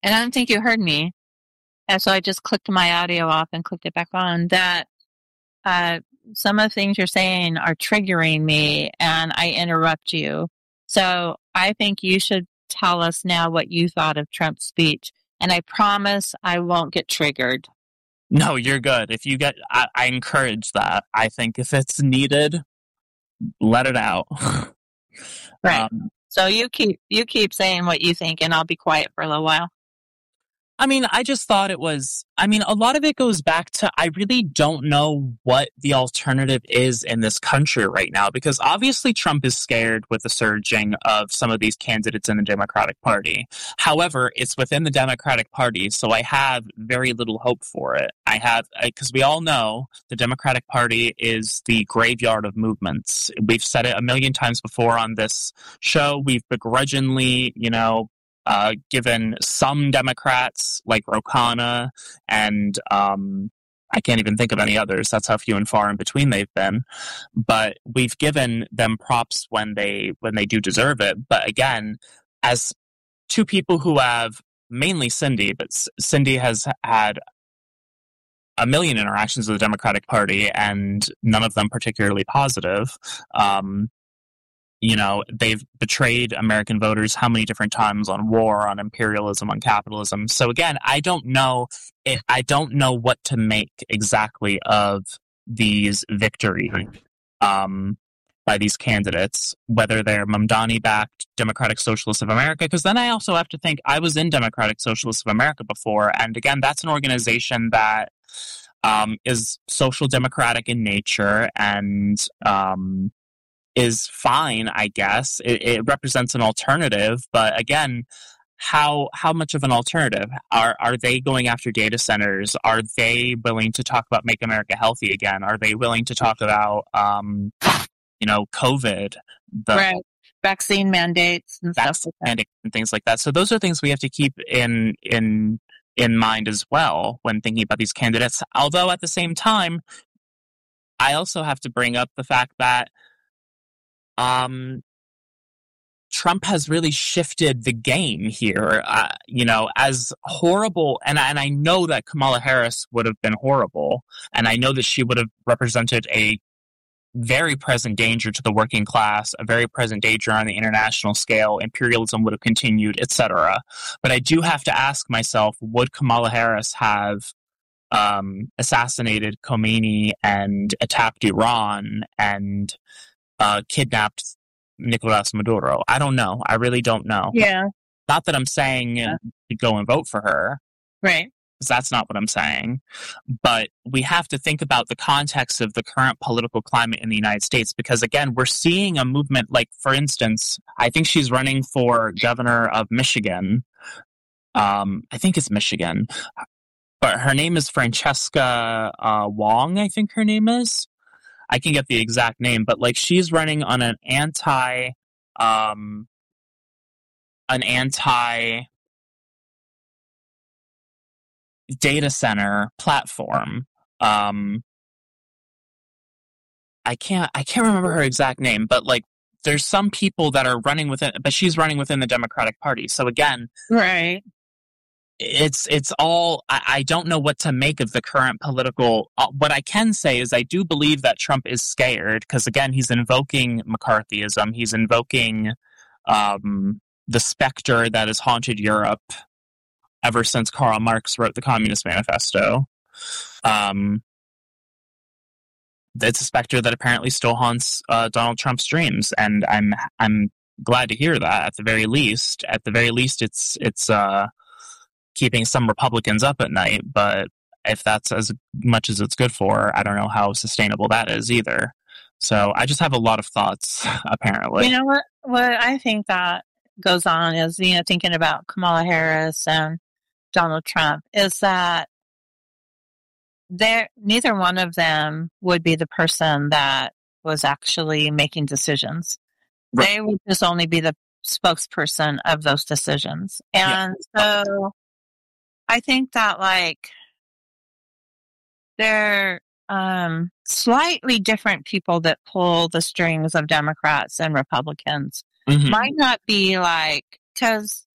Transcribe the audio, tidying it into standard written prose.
and I don't think you heard me. And so I just clicked my audio off and clicked it back on, that some of the things you're saying are triggering me and I interrupt you. So I think you should tell us now what you thought of Trump's speech. And I promise I won't get triggered. No, you're good. If you get, I encourage that. I think if it's needed, let it out. Right. So you keep saying what you think, and I'll be quiet for a little while. I mean, I just thought it was, I mean, a lot of it goes back to, I really don't know what the alternative is in this country right now, because obviously Trump is scared with the surging of some of these candidates in the Democratic Party. However, it's within the Democratic Party, so I have very little hope for it. Because we all know the Democratic Party is the graveyard of movements. We've said it a million times before on this show. We've begrudgingly, given some Democrats like Ro Khanna and I can't even think of any others. That's how few and far in between they've been. But we've given them props when they do deserve it. But again, as two people who have, mainly Cindy, but Cindy has had a million interactions with the Democratic Party and none of them particularly positive. They've betrayed American voters how many different times on war, on imperialism, on capitalism. So again, I don't know what to make exactly of these victories by these candidates, whether they're Mamdani-backed Democratic Socialists of America, because then I also have to think, I was in Democratic Socialists of America before, and again, that's an organization that is social democratic in nature and is fine, I guess. It represents an alternative, but again, how much of an alternative? Are they going after data centers? Are they willing to talk about Make America Healthy again? Are they willing to talk about COVID, right, vaccine mandates and stuff like that. Mandates and things like that? So those are things we have to keep in mind as well when thinking about these candidates. Although at the same time, I also have to bring up the fact that Trump has really shifted the game here, as horrible, and I know that Kamala Harris would have been horrible, and I know that she would have represented a very present danger to the working class, a very present danger on the international scale, imperialism would have continued, etc. But I do have to ask myself, would Kamala Harris have assassinated Khomeini and attacked Iran and kidnapped Nicolas Maduro? I don't know. I really don't know. Yeah. Not that I'm saying to go and vote for her. Right. Because that's not what I'm saying. But we have to think about the context of the current political climate in the United States, because again, we're seeing a movement, like, for instance, I think she's running for governor of Michigan. I think it's Michigan. But her name is Francesca Wong, I think her name is. I can get the exact name, but like she's running on an anti data center platform. I can't remember her exact name, but like there's some people that are running within, but she's running within the Democratic Party. So again, right. It's all, I don't know what to make of the current political. What I can say is I do believe that Trump is scared because, again, he's invoking McCarthyism. He's invoking the specter that has haunted Europe ever since Karl Marx wrote the Communist Manifesto. It's a specter that apparently still haunts Donald Trump's dreams, and I'm glad to hear that. At the very least, it's keeping some Republicans up at night, but if that's as much as it's good for, I don't know how sustainable that is either. So I just have a lot of thoughts, apparently. You know what I think that goes on is, thinking about Kamala Harris and Donald Trump, is that neither one of them would be the person that was actually making decisions. Right. They would just only be the spokesperson of those decisions. And so I think that, like, they're slightly different people that pull the strings of Democrats and Republicans. Mm-hmm. Might not be like, because